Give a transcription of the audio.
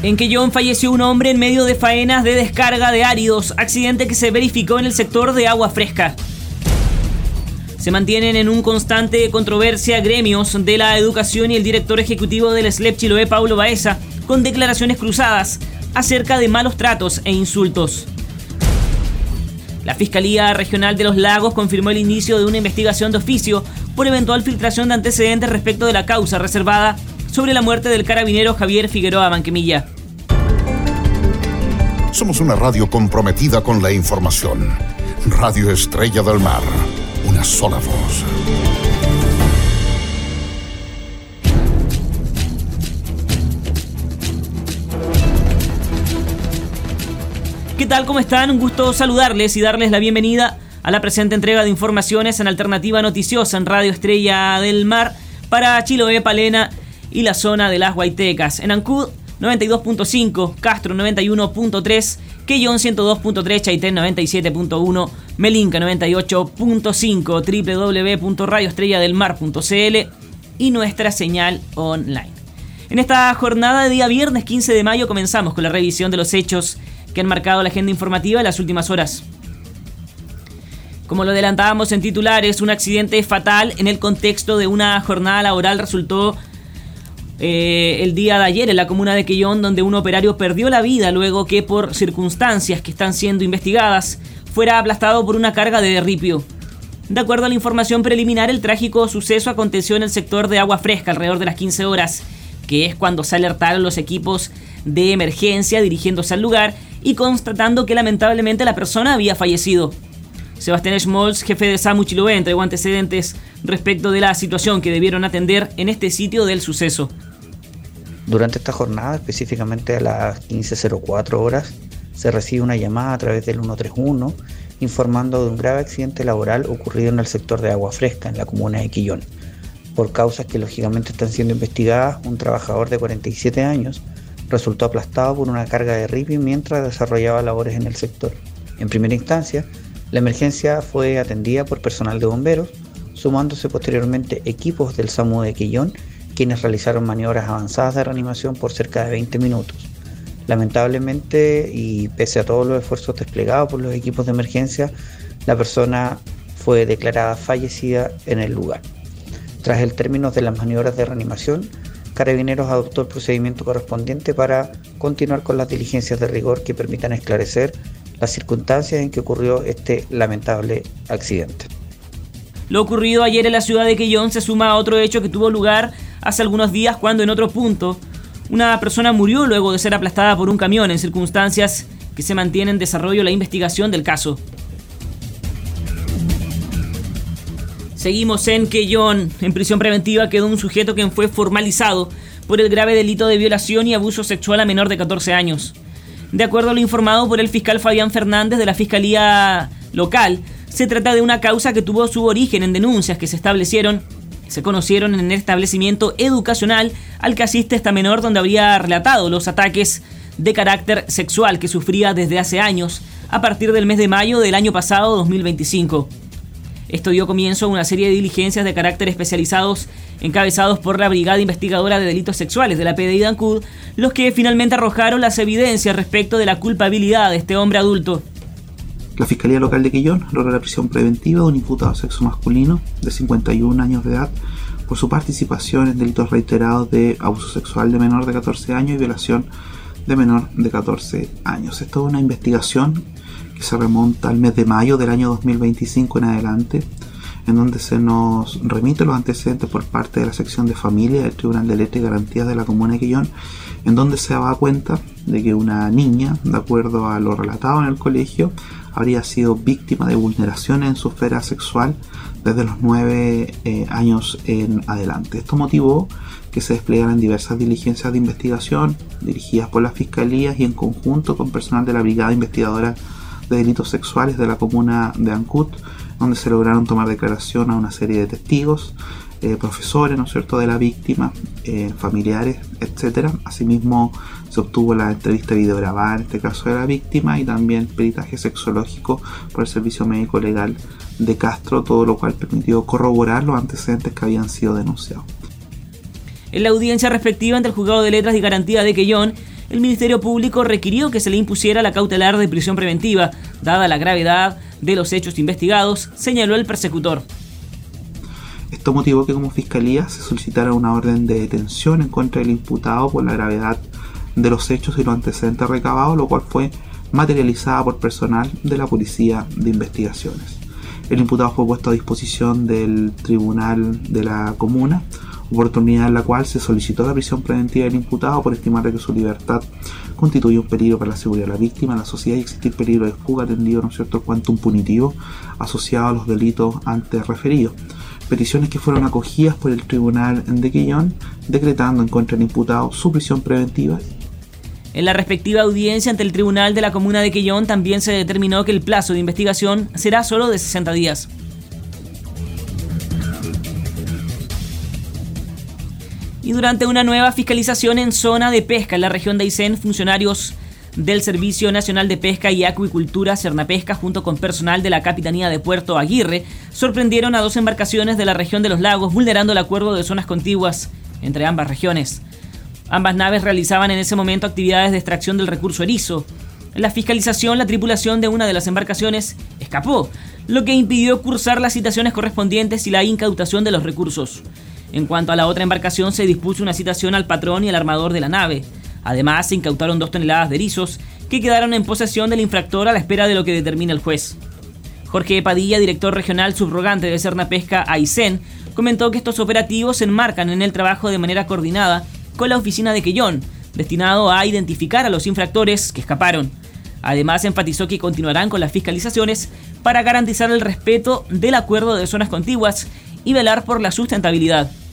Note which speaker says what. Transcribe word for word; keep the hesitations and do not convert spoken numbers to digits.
Speaker 1: En Quellón falleció un hombre en medio de faenas de descarga de áridos, accidente que se verificó en el sector de Agua Fresca. Se mantienen en un constante controversia gremios de la educación y el director ejecutivo del S L E P Chiloé, Paulo Baeza, con declaraciones cruzadas acerca de malos tratos e insultos. La Fiscalía Regional de los Lagos confirmó el inicio de una investigación de oficio por eventual filtración de antecedentes respecto de la causa reservada sobre la muerte del carabinero Javier Figueroa Manquemilla.
Speaker 2: Somos una radio comprometida con la información. Radio Estrella del Mar. Una sola voz.
Speaker 1: ¿Qué tal? ¿Cómo están? Un gusto saludarles y darles la bienvenida a la presente entrega de informaciones en Alternativa Noticiosa en Radio Estrella del Mar para Chiloé, Palena y la zona de las Guaitecas. En Ancud noventa y dos punto cinco, Castro noventa y uno punto tres, Quellón ciento dos punto tres, Chaitén noventa y siete punto uno, Melinca noventa y ocho punto cinco, doble u doble u doble u punto radio estrella del mar punto c l y nuestra señal online. En esta jornada de día viernes quince de mayo comenzamos con la revisión de los hechos que han marcado la agenda informativa en las últimas horas. Como lo adelantábamos en titulares, un accidente fatal en el contexto de una jornada laboral resultó eh, el día de ayer en la comuna de Quellón, donde un operario perdió la vida luego que por circunstancias que están siendo investigadas fuera aplastado por una carga de ripio. De acuerdo a la información preliminar, el trágico suceso aconteció en el sector de Agua Fresca alrededor de las quince horas, que es cuando se alertaron los equipos de emergencia dirigiéndose al lugar y constatando que lamentablemente la persona había fallecido. Sebastián Schmolz, jefe de SAMU Chiloé, entregó antecedentes respecto de la situación que debieron atender en este sitio del suceso.
Speaker 3: Durante esta jornada, específicamente a las quince cero cuatro horas, se recibe una llamada a través del ciento treinta y uno informando de un grave accidente laboral ocurrido en el sector de Agua Fresca, en la comuna de Quellón. Por causas que lógicamente están siendo investigadas, un trabajador de cuarenta y siete años resultó aplastado por una carga de ripio mientras desarrollaba labores en el sector. En primera instancia, la emergencia fue atendida por personal de bomberos, sumándose posteriormente equipos del SAMU de Quellón, quienes realizaron maniobras avanzadas de reanimación por cerca de veinte minutos. Lamentablemente, y pese a todos los esfuerzos desplegados por los equipos de emergencia, la persona fue declarada fallecida en el lugar. Tras el término de las maniobras de reanimación, Carabineros adoptó el procedimiento correspondiente para continuar con las diligencias de rigor que permitan esclarecer las circunstancias en que ocurrió este lamentable accidente.
Speaker 1: Lo ocurrido ayer en la ciudad de Quellón se suma a otro hecho que tuvo lugar hace algunos días cuando en otro punto una persona murió luego de ser aplastada por un camión en circunstancias que se mantiene en desarrollo la investigación del caso. Seguimos en Quellón. En prisión preventiva quedó un sujeto quien fue formalizado por el grave delito de violación y abuso sexual a menor de catorce años. De acuerdo a lo informado por el fiscal Fabián Fernández de la Fiscalía Local, se trata de una causa que tuvo su origen en denuncias que se establecieron, se conocieron en el establecimiento educacional al que asiste esta menor, donde habría relatado los ataques de carácter sexual que sufría desde hace años, a partir del mes de mayo del año pasado dos mil veinticinco. Esto dio comienzo a una serie de diligencias de carácter especializados encabezados por la Brigada Investigadora de Delitos Sexuales de la P D I de Ancud, los que finalmente arrojaron las evidencias respecto de la culpabilidad de este hombre adulto.
Speaker 4: La Fiscalía Local de Quellón logra la prisión preventiva de un imputado sexo masculino de cincuenta y un años de edad por su participación en delitos reiterados de abuso sexual de menor de catorce años y violación de menor de catorce años. Esto es una investigación que se remonta al mes de mayo del año dos mil veinticinco en adelante, en donde se nos remite los antecedentes por parte de la sección de familia del Tribunal de Letras y Garantías de la comuna de Quellón, en donde se da cuenta de que una niña, de acuerdo a lo relatado en el colegio, habría sido víctima de vulneraciones en su esfera sexual desde los nueve eh, años en adelante. Esto motivó que se desplegaran diversas diligencias de investigación dirigidas por las fiscalías y en conjunto con personal de la Brigada Investigadora de Delitos Sexuales de la comuna de Ancud, donde se lograron tomar declaración a una serie de testigos, eh, profesores, ¿no es cierto?, de la víctima, eh, familiares, etcétera. Asimismo, se obtuvo la entrevista videograbada, en este caso de la víctima, y también peritaje sexológico por el Servicio Médico Legal de Castro, todo lo cual permitió corroborar los antecedentes que habían sido denunciados.
Speaker 1: En la audiencia respectiva ante el Juzgado de Letras y Garantía de Quellón, el Ministerio Público requirió que se le impusiera la cautelar de prisión preventiva, dada la gravedad de los hechos investigados, señaló el persecutor.
Speaker 4: Esto motivó que como Fiscalía se solicitara una orden de detención en contra del imputado por la gravedad de los hechos y los antecedentes recabados, lo cual fue materializada por personal de la Policía de Investigaciones. El imputado fue puesto a disposición del Tribunal de la Comuna, oportunidad en la cual se solicitó la prisión preventiva del imputado por estimar que su libertad constituye un peligro para la seguridad de la víctima, la sociedad y existir peligro de fuga atendido, ¿no es cierto?, quantum punitivo asociado a los delitos antes referidos. Peticiones que fueron acogidas por el Tribunal de Quillón, decretando en contra del imputado su prisión preventiva.
Speaker 1: En la respectiva audiencia ante el Tribunal de la Comuna de Quillón también se determinó que el plazo de investigación será solo de sesenta días. Y durante una nueva fiscalización en zona de pesca en la región de Aysén, funcionarios del Servicio Nacional de Pesca y Acuicultura, Cernapesca, junto con personal de la Capitanía de Puerto Aguirre, sorprendieron a dos embarcaciones de la región de los lagos, vulnerando el acuerdo de zonas contiguas entre ambas regiones. Ambas naves realizaban en ese momento actividades de extracción del recurso erizo. En la fiscalización, la tripulación de una de las embarcaciones escapó, lo que impidió cursar las citaciones correspondientes y la incautación de los recursos. En cuanto a la otra embarcación, se dispuso una citación al patrón y al armador de la nave. Además, se incautaron dos toneladas de erizos que quedaron en posesión del infractor a la espera de lo que determine el juez. Jorge Padilla, director regional subrogante de Cernapesca Aysén, comentó que estos operativos se enmarcan en el trabajo de manera coordinada con la oficina de Quillón, destinado a identificar a los infractores que escaparon. Además, enfatizó que continuarán con las fiscalizaciones para garantizar el respeto del acuerdo de zonas contiguas y velar por la sustentabilidad.